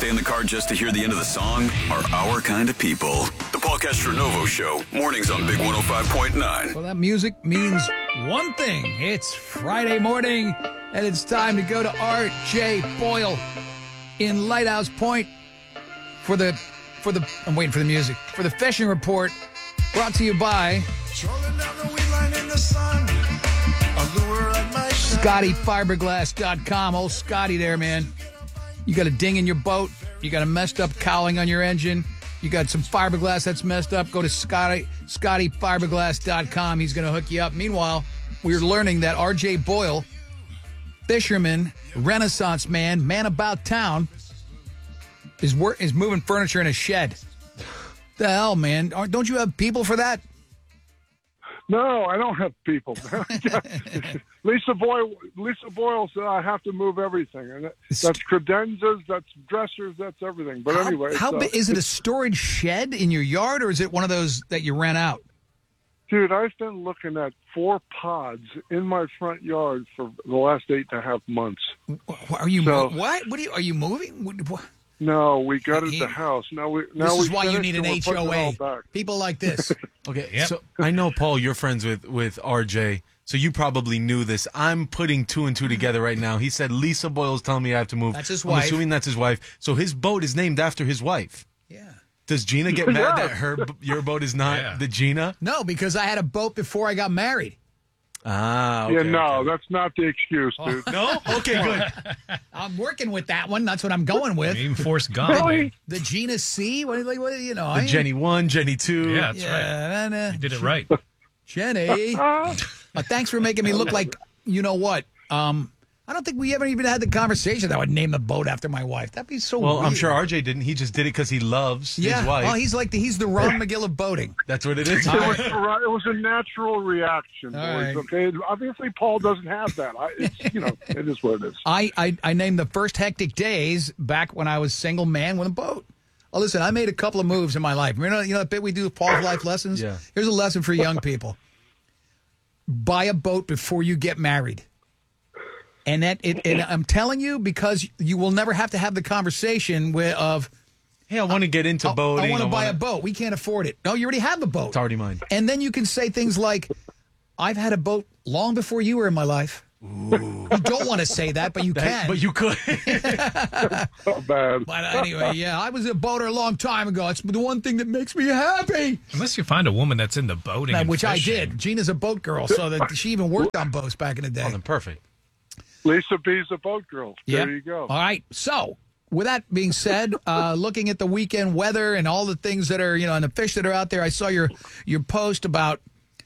stay in the car just to hear the end of the song are our kind of people. The Paul Castronovo Show, mornings on Big 105.9. Well, that music means one thing. It's Friday morning, and it's time to go to R.J. Boyle in Lighthouse Point for the I'm waiting for the music, for the fishing report, brought to you by ScottyFiberglass.com. Old Scotty there, man. You got a ding in your boat. You got a messed up cowling on your engine. You got some fiberglass that's messed up. Go to ScottyFiberglass.com. He's going to hook you up. Meanwhile, we're learning that R.J. Boyle, fisherman, Renaissance man about town, is moving furniture in a shed. The hell, man? Don't you have people for that? No, I don't have people. Lisa Boyle said I have to move everything, and that's credenzas, that's dressers, that's everything. But anyway, is it a storage shed in your yard, or is it one of those that you rent out? Dude, I've been looking at 4 pods in my front yard for the last 8.5 months. Are you what? Are you moving? What? No, we gutted the house. This is why you need an HOA. People like this. Okay, yep. So I know, Paul, you're friends with RJ, so you probably knew this. I'm putting 2 and 2 together right now. He said Lisa Boyle's telling me I have to move. That's his wife. I'm assuming that's his wife. So his boat is named after his wife. Yeah. Does Gina get mad that your boat is not the Gina? No, because I had a boat before I got married. Ah, okay. Yeah, no, that's not the excuse, dude. No? Okay, good. I'm working with that one. That's what I'm going with. Even Forrest Gump. Really? The Gina C? What you know? The Jenny 1, Jenny 2. Yeah, that's right. You did it right. Jenny. Thanks for making me look like, you know what? I don't think we ever even had the conversation that I would name the boat after my wife. That'd be so weird. Well, I'm sure RJ didn't. He just did it because he loves his wife. Well, he's the Ron McGill of boating. That's what it is. It was a natural reaction, boys. Right. Okay, obviously Paul doesn't have that. It is what it is. I named the first hectic days back when I was single man with a boat. Oh, listen, I made a couple of moves in my life. You know that bit we do, Paul's Life Lessons? Yeah. Here's a lesson for young people. Buy a boat before you get married. And I'm telling you, because you will never have to have the conversation of, hey, I want to get into boating. I want to buy a boat. We can't afford it. No, you already have a boat. It's already mine. And then you can say things like, I've had a boat long before you were in my life. Ooh. You don't want to say that, but you can. But you could. So bad. But anyway, I was a boater a long time ago. It's the one thing that makes me happy. Unless you find a woman that's into boating and which fishing. I did. Gina's a boat girl, so that she even worked on boats back in the day. Oh, then perfect. Lisa B's a boat girl. There you go. All right. So, with that being said, looking at the weekend weather and all the things that are, and the fish that are out there, I saw your post about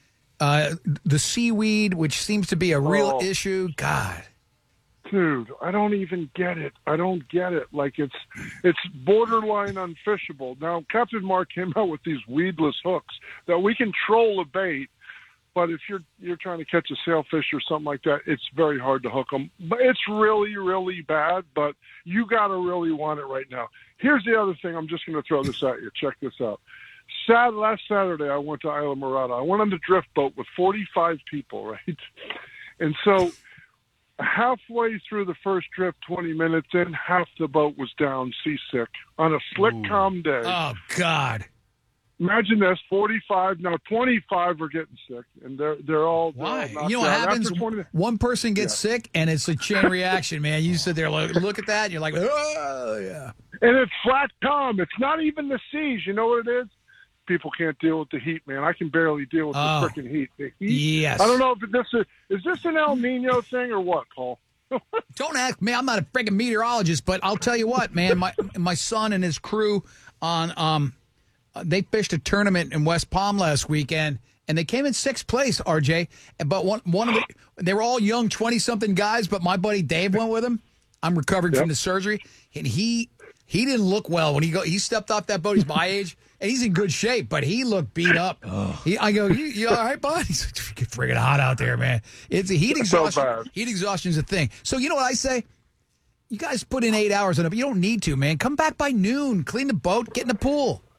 the seaweed, which seems to be a real issue. God. Dude, I don't even get it. I don't get it. Like, it's borderline unfishable. Now, Captain Mark came out with these weedless hooks that we can troll a bait. But if you're trying to catch a sailfish or something like that, it's very hard to hook them. But it's really, really bad, but you got to really want it right now. Here's the other thing. I'm just going to throw this at you. Check this out. Last Saturday, I went to Isla Morada. I went on the drift boat with 45 people, right? And so halfway through the first drift, 20 minutes in, half the boat was down seasick on a slick, calm day. Oh, God. Imagine this, 45, now 25 are getting sick, and they're all... Why? You know what happens? One person gets sick, and it's a chain reaction, man. You sit there, look at that, and you're like, oh, yeah. And it's flat calm. It's not even the seas. You know what it is? People can't deal with the heat, man. I can barely deal with the freaking heat. The heat. Yes. I don't know if is this an El Nino thing or what, Paul? Don't ask me. I'm not a freaking meteorologist, but I'll tell you what, man. My son and his crew on... they fished a tournament in West Palm last weekend, and they came in 6th place, RJ. But they were all young, 20-something guys, but my buddy Dave went with him. I'm recovering from the surgery, and he didn't look well when he stepped off that boat. He's my age, and he's in good shape, but he looked beat up. I go, you all right, bud? He's like, it's freaking hot out there, man. It's a heat exhaustion. So bad. Heat exhaustion's a thing. So you know what I say? You guys put in 8 hours on it, but you don't need to, man. Come back by noon, clean the boat, get in the pool.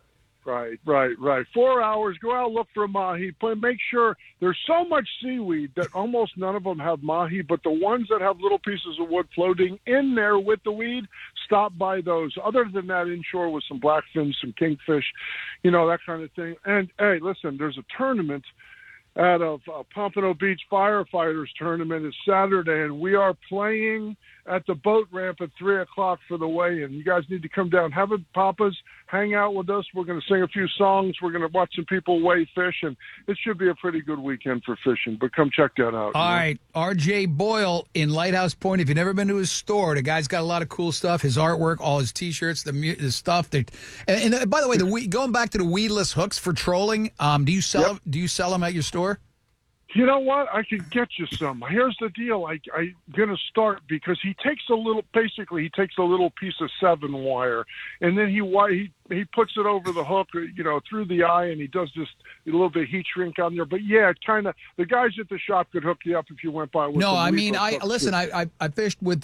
Right. 4 hours, go out, look for a mahi, make sure there's so much seaweed that almost none of them have mahi, but the ones that have little pieces of wood floating in there with the weed, stop by those. Other than that, inshore with some blackfins, some kingfish, that kind of thing. And, hey, listen, there's a tournament out of Pompano Beach Firefighters Tournament. It's Saturday, and we are playing at the boat ramp at 3 o'clock for the weigh-in. You guys need to come down, have a papas, hang out with us. We're going to sing a few songs. We're going to watch some people weigh fish, and it should be a pretty good weekend for fishing. But come check that out. All right, R.J. Boyle in Lighthouse Point. If you've never been to his store, the guy's got a lot of cool stuff. His artwork, all his T-shirts, the stuff. And by the way, going back to the weedless hooks for trolling, do you sell them at your store? You know what? I can get you some. Here's the deal. I'm going to start because he takes a little piece of 7 wire, and then he puts it over the hook, through the eye, and he does just a little bit of heat shrink on there. But yeah, kind of the guys at the shop could hook you up if you went by with No, I mean, I fished with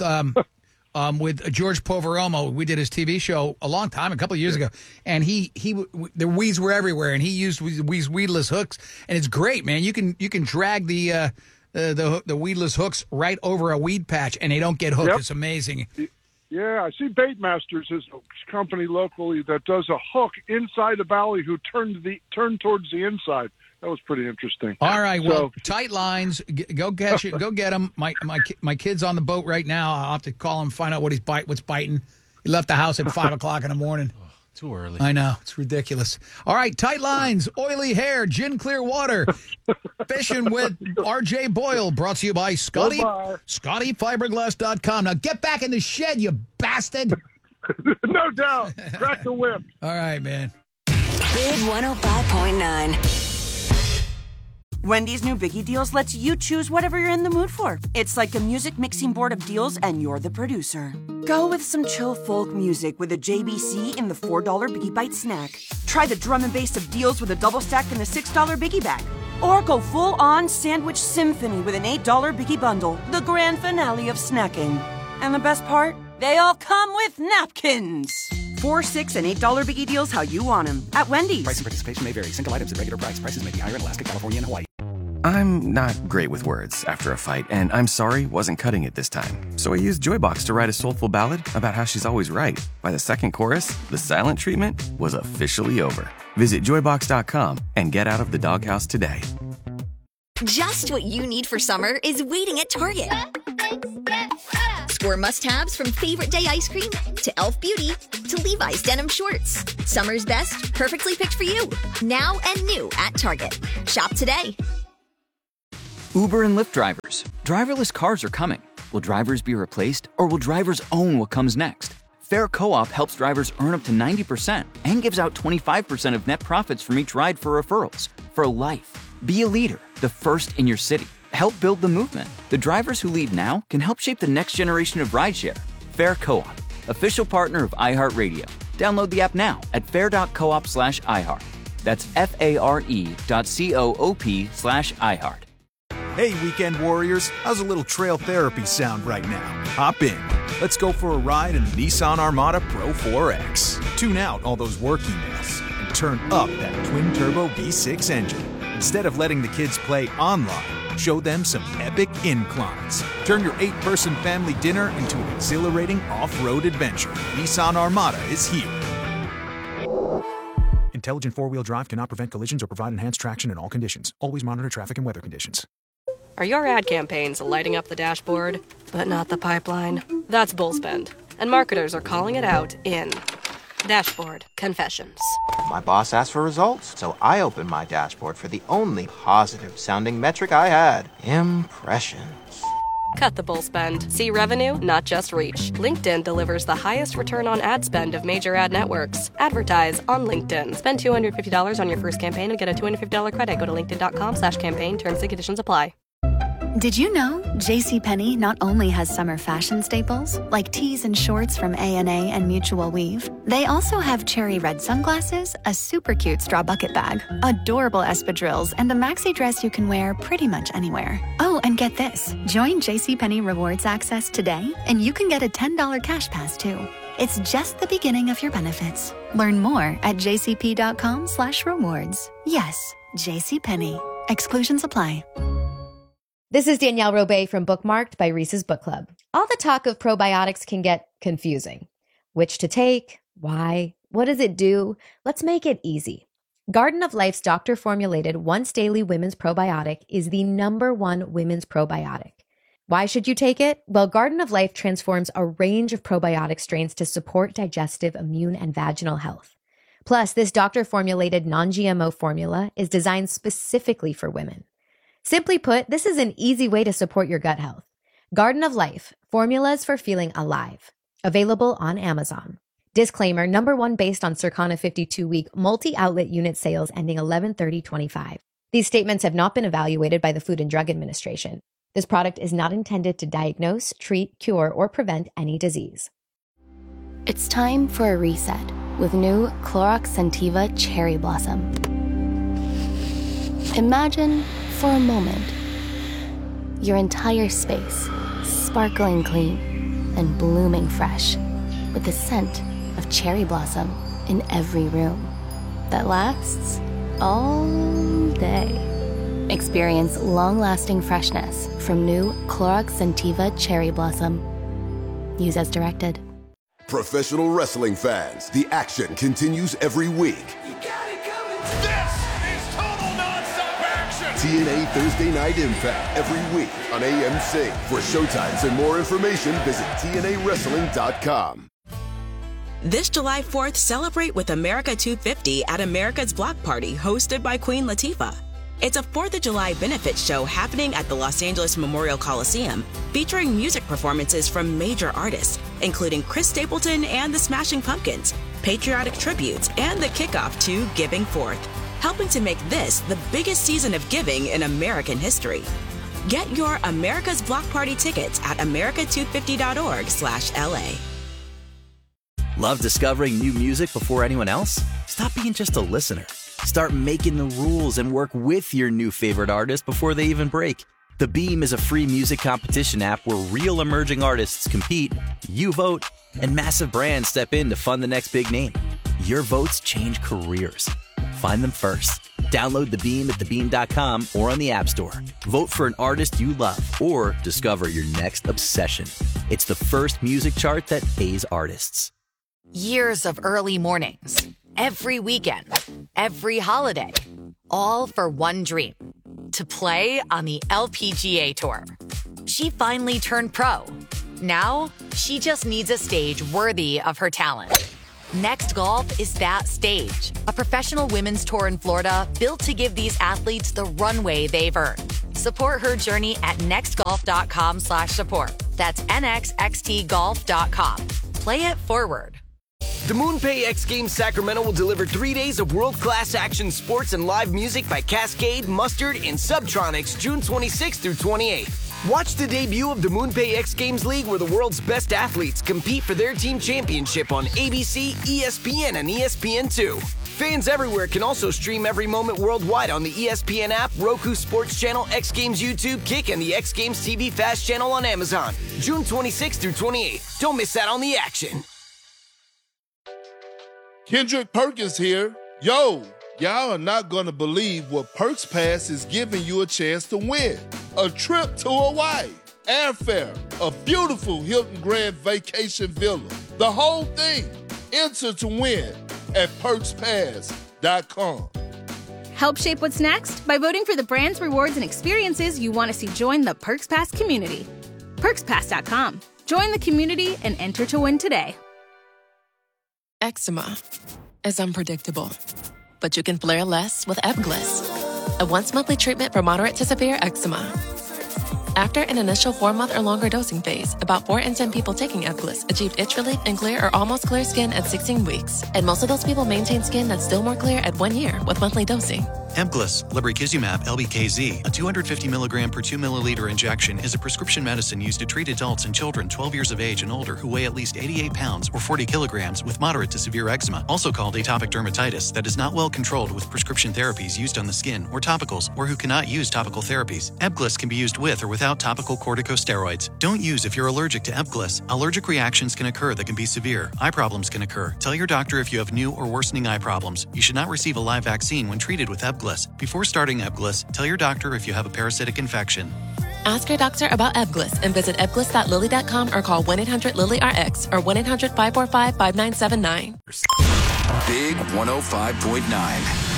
George Poveromo. We did his TV show a long time, a couple of years ago, and the weeds were everywhere, and he used weedless hooks, and it's great, man. You can drag the weedless hooks right over a weed patch, and they don't get hooked. Yep. It's amazing. Yeah, I see Bait Masters is a company locally that does a hook inside the valley who turned towards the inside. That was pretty interesting. All right, well, tight lines. Go catch it. Go get him. My kid's on the boat right now. I'll have to call him, find out what's biting. He left the house at 5 o'clock in the morning. Oh, too early. I know. It's ridiculous. All right, tight lines, oily hair, gin clear water. Fishing with R.J. Boyle, brought to you by Scotty. ScottyFiberglass.com. Now get back in the shed, you bastard. No doubt. Crack the whip. All right, man. Big 105.9. Wendy's new Biggie Deals lets you choose whatever you're in the mood for. It's like a music mixing board of deals, and you're the producer. Go with some chill folk music with a JBC in the $4 Biggie Bite snack. Try the drum and bass of deals with a double stack in the $6 Biggie Bag. Or go full-on sandwich symphony with an $8 Biggie Bundle, the grand finale of snacking. And the best part? They all come with napkins. $4, $6, and $8 Biggie Deals how you want them at Wendy's. Price and participation may vary. Single items at regular price. Prices may be higher in Alaska, California, and Hawaii. I'm not great with words after a fight, and I'm sorry wasn't cutting it this time. So I used Joybox to write a soulful ballad about how she's always right. By the second chorus, the silent treatment was officially over. Visit Joybox.com and get out of the doghouse today. Just what you need for summer is waiting at Target. Score must-haves from Favorite Day ice cream to Elf Beauty to Levi's denim shorts. Summer's best, perfectly picked for you. Now and new at Target. Shop today. Uber and Lyft drivers. Driverless cars are coming. Will drivers be replaced, or will drivers own what comes next? Fair Co-op helps drivers earn up to 90% and gives out 25% of net profits from each ride for referrals. For life. Be a leader, the first in your city. Help build the movement. The drivers who lead now can help shape the next generation of rideshare. Fair Co-op, official partner of iHeartRadio. Download the app now at fair.coop/iHeart. That's FARE.coop/iHeart. Hey, weekend warriors, how's a little trail therapy sound right now? Hop in. Let's go for a ride in the Nissan Armada Pro 4X. Tune out all those work emails and turn up that twin-turbo V6 engine. Instead of letting the kids play online, show them some epic inclines. Turn your 8-person family dinner into an exhilarating off-road adventure. Nissan Armada is here. Intelligent four-wheel drive cannot prevent collisions or provide enhanced traction in all conditions. Always monitor traffic and weather conditions. Are your ad campaigns lighting up the dashboard, but not the pipeline? That's Bullspend, and marketers are calling it out in Dashboard Confessions. My boss asked for results, so I opened my dashboard for the only positive-sounding metric I had: impressions. Cut the bull spend. See revenue, not just reach. LinkedIn delivers the highest return on ad spend of major ad networks. Advertise on LinkedIn. Spend $250 on your first campaign and get a $250 credit. Go to linkedin.com/campaign. Terms and conditions apply. Did you know JCPenney not only has summer fashion staples, like tees and shorts from A&A and Mutual Weave, they also have cherry red sunglasses, a super cute straw bucket bag, adorable espadrilles, and a maxi dress you can wear pretty much anywhere. Oh, and get this. Join JCPenney Rewards Access today, and you can get a $10 cash pass, too. It's just the beginning of your benefits. Learn more at jcp.com/rewards. Yes, JCPenney. Exclusions apply. This is Danielle Robay from Bookmarked by Reese's Book Club. All the talk of probiotics can get confusing. Which to take? Why? What does it do? Let's make it easy. Garden of Life's doctor-formulated once-daily women's probiotic is the #1 women's probiotic. Why should you take it? Well, Garden of Life transforms a range of probiotic strains to support digestive, immune, and vaginal health. Plus, this doctor-formulated non-GMO formula is designed specifically for women. Simply put, this is an easy way to support your gut health. Garden of Life, formulas for feeling alive. Available on Amazon. Disclaimer, #1 based on Circana 52-week multi-outlet unit sales ending 11/30/25. These statements have not been evaluated by the Food and Drug Administration. This product is not intended to diagnose, treat, cure, or prevent any disease. It's time for a reset with new Clorox Scentiva Cherry Blossom. Imagine, for a moment, your entire space sparkling clean and blooming fresh with the scent of cherry blossom in every room that lasts all day. Experience long-lasting freshness from new Clorox Scentiva Cherry Blossom. Use as directed. Professional wrestling fans, the action continues every week. TNA Thursday Night Impact every week on AMC. For showtimes and more information, visit TNAWrestling.com. This July 4th, celebrate with America 250 at America's Block Party, hosted by Queen Latifah. It's a 4th of July benefit show happening at the Los Angeles Memorial Coliseum, featuring music performances from major artists, including Chris Stapleton and the Smashing Pumpkins, patriotic tributes, and the kickoff to Giving Forth, helping to make this the biggest season of giving in American history. Get your America's Block Party tickets at america250.org/LA. Love discovering new music before anyone else? Stop being just a listener. Start making the rules and work with your new favorite artist before they even break. The Beam is a free music competition app where real emerging artists compete, you vote, and massive brands step in to fund the next big name. Your votes change careers. Find them first. Download The Beam at thebeam.com or on the App Store. Vote for an artist you love or discover your next obsession. It's the first music chart that pays artists. Years of early mornings, every weekend, every holiday, all for one dream, to play on the LPGA Tour. She finally turned pro. Now, she just needs a stage worthy of her talent. Next Golf is that stage, a professional women's tour in Florida built to give these athletes the runway they've earned. Support her journey at nextgolf.com/support. That's nxxtgolf.com. Play it forward. The MoonPay X Games Sacramento will deliver 3 days of world-class action sports and live music by Cascade, Mustard, and Subtronics June 26th through 28th. Watch the debut of the MoonPay X Games League, where the world's best athletes compete for their team championship on ABC, ESPN, and ESPN2. Fans everywhere can also stream every moment worldwide on the ESPN app, Roku Sports Channel, X Games YouTube, Kick, and the X Games TV Fast channel on Amazon. June 26th through 28th. Don't miss out on the action. Kendrick Perkins here. Yo, y'all are not going to believe what Perks Pass is giving you a chance to win. A trip to Hawaii, airfare, a beautiful Hilton Grand Vacation Villa. The whole thing. Enter to win at PerksPass.com. Help shape what's next by voting for the brands, rewards, and experiences you want to see join the Perks Pass community. PerksPass.com. Join the community and enter to win today. Eczema is unpredictable, but you can flare less with Ebglyss, a once-monthly treatment for moderate to severe eczema. After an initial 4-month or longer dosing phase, about 4 in 10 people taking Ebglyss achieved itch relief and clear or almost clear skin at 16 weeks, and most of those people maintain skin that's still more clear at 1 year with monthly dosing. Ebglyss, lebrikizumab LBKZ, a 250 milligram per 2 milliliter injection, is a prescription medicine used to treat adults and children 12 years of age and older who weigh at least 88 pounds or 40 kilograms with moderate to severe eczema, also called atopic dermatitis, that is not well controlled with prescription therapies used on the skin or topicals, or who cannot use topical therapies. Ebglyss can be used with or without topical corticosteroids. Don't use if you're allergic to Ebglyss. Allergic reactions can occur that can be severe. Eye problems can occur. Tell your doctor if you have new or worsening eye problems. You should not receive a live vaccine when treated with Ebglyss. Before starting Ebglyss, tell your doctor if you have a parasitic infection. Ask your doctor about Ebglyss and visit ebglyss.lilly.com or call 1-800-LILY-RX or 1-800-545-5979. Big 105.9.